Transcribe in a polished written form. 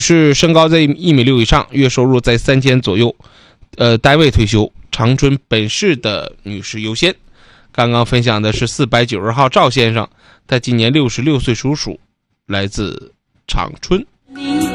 是身高在1.6米以上，月收入在3000左右，单位退休，长春本市的女士优先。刚刚分享的是490号赵先生，他今年66岁，属鼠，来自长春。